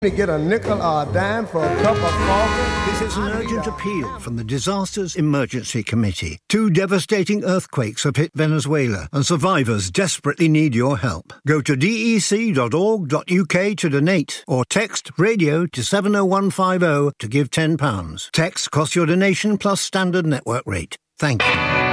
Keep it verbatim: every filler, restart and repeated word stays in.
to get a nickel or a dime for a cup of coffee. This is an urgent appeal from the Disasters Emergency Committee. Two devastating earthquakes have hit Venezuela, and survivors desperately need your help. Go to d e c dot org dot u k to donate, or text radio to seven oh one five oh to give ten pounds. Text costs your donation plus standard network rate. Thank you.